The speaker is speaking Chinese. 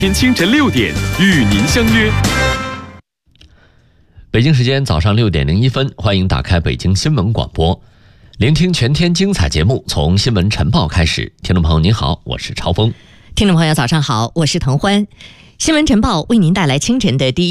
天清晨6点与您相约。 北京时间早上6点01分，欢迎打开北京新闻广播，聆听全天精彩节目，从新闻晨报开始。听众朋友您好，我是超峰。 听众朋友早上好，我是滕欢。新闻晨报为您带来清晨的第一